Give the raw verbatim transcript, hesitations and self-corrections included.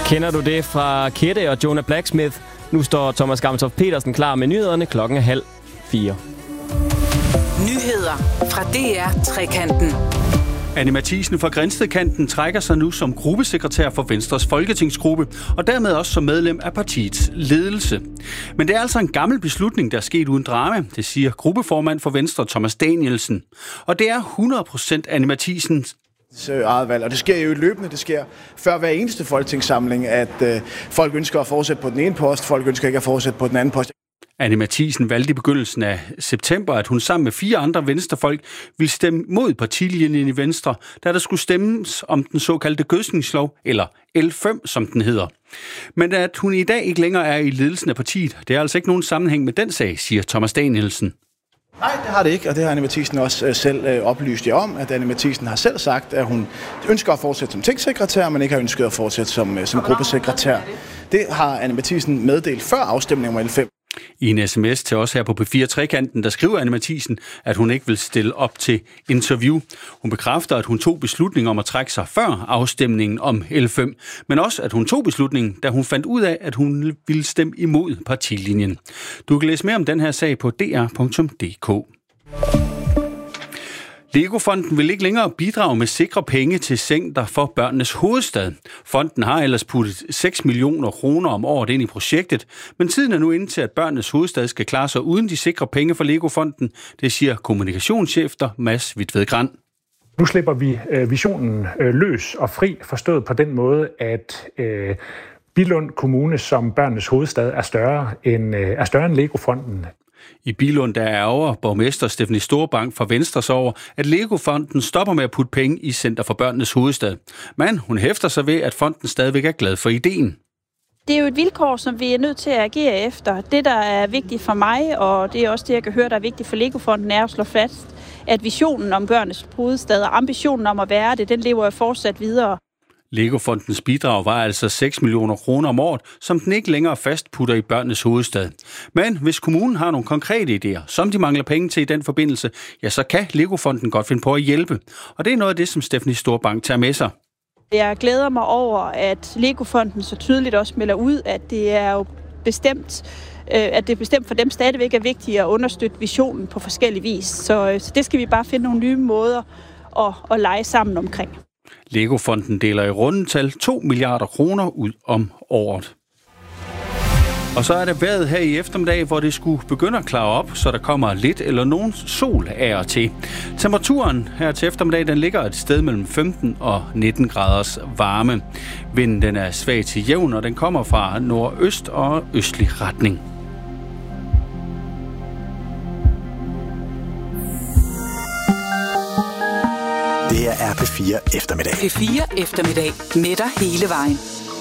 Kender du det fra Kette og Jonah Blacksmith? Nu står Thomas Gammeltoft Petersen klar med nyhederne klokken halv fire. Nyheder fra D R Trekanten. Anne Matthiesen fra Grindstedkanten trækker sig nu som gruppesekretær for Venstres folketingsgruppe, og dermed også som medlem af partiets ledelse. Men det er altså en gammel beslutning, der er sket uden drama, det siger gruppeformand for Venstre Thomas Danielsen. Og det er hundrede procent Anne Mathiesens eget valg, og det sker jo løbende, det sker før hver eneste folketingssamling, at øh, folk ønsker at fortsætte på den ene post, folk ønsker ikke at fortsætte på den anden post. Anne Matthiesen valgte i begyndelsen af september, at hun sammen med fire andre venstrefolk ville stemme mod partilinjen i Venstre, da der skulle stemmes om den såkaldte gødskningslov, eller L fem, som den hedder. Men at hun i dag ikke længere er i ledelsen af partiet, det er altså ikke nogen sammenhæng med den sag, siger Thomas Danielsen. Nej, det har det ikke, og det har Anne Matthiesen også selv øh, oplyst jer om, at Anne Matthiesen har selv sagt, at hun ønsker at fortsætte som tingsekretær, men ikke har ønsket at fortsætte som, øh, som gruppesekretær. Det har Anne Matthiesen meddelt før afstemningen om L fem. I en sms til os her på P fire Trekanten, der skriver Anne Matthiesen, at hun ikke vil stille op til interview. Hun bekræfter, at hun tog beslutningen om at trække sig før afstemningen om L fem, men også, at hun tog beslutningen, da hun fandt ud af, at hun ville stemme imod partilinjen. Du kan læse mere om den her sag på d r punktum d k. Lego-fonden vil ikke længere bidrage med sikre penge til Center for Børnenes Hovedstad. Fonden har ellers puttet seks millioner kroner om året ind i projektet, men tiden er nu inde til, at Børnenes Hovedstad skal klare sig uden de sikre penge for Lego-fonden. Det siger kommunikationschef Mads Hvidtved Grand. Nu slipper vi visionen løs og fri, forstået på den måde, at øh, Billund Kommune som Børnenes Hovedstad er større end, øh, er større end Lego-fonden. I Billund der ærger borgmester Stephanie Storbank fra Venstre over, at Lego-fonden stopper med at putte penge i Center for Børnenes Hovedstad. Men hun hæfter sig ved, at fonden stadigvæk er glad for ideen. Det er jo et vilkår, som vi er nødt til at agere efter. Det, der er vigtigt for mig, og det er også det, jeg kan høre, der er vigtigt for Lego-fonden, er at slå fast, at visionen om Børnenes Hovedstad og ambitionen om at være det, den lever jo fortsat videre. Lego-fondens bidrag var altså seks millioner kroner om året, som den ikke længere fastputter i Børnenes Hovedstad. Men hvis kommunen har nogle konkrete idéer, som de mangler penge til i den forbindelse, ja, så kan Lego-fonden godt finde på at hjælpe. Og det er noget af det, som Stephanie Storbank tager med sig. Jeg glæder mig over, at Lego-fonden så tydeligt også melder ud, at det er jo bestemt, at det er bestemt for dem stadigvæk er vigtigt at understøtte visionen på forskellige vis. Så, så det skal vi bare finde nogle nye måder at, at lege sammen omkring. Lego-fonden deler i rundetal to milliarder kroner ud om året. Og så er det vejret her i eftermiddag, hvor det skulle begynde at klare op, så der kommer lidt eller nogen sol af og til. Temperaturen her til eftermiddag, den ligger et sted mellem femten og nitten graders varme. Vinden den er svag til jævn, og den kommer fra nordøst og østlig retning. Det er R P fire eftermiddag. P fire eftermiddag med dig hele vejen.